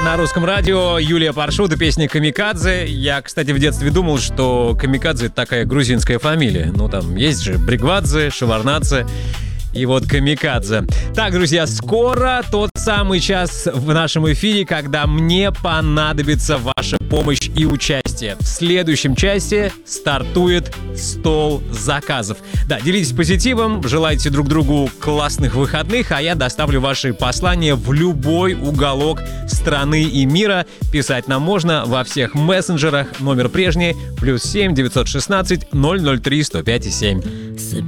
на русском радио. Юлия Паршут и песня «Камикадзе». Я, кстати, в детстве думал, что Камикадзе — это такая грузинская фамилия. Ну, там есть же Бригвадзе, Шеварнадзе и вот Камикадзе. Так, друзья, скоро тот самый час в нашем эфире, когда мне понадобится ваша помощь и участие. В следующем часе стартует стол заказов. Да, делитесь позитивом, желайте друг другу классных выходных, а я доставлю ваши послания в любой уголок страны и мира. Писать нам можно во всех мессенджерах. Номер прежний, +7 916 003 105 7.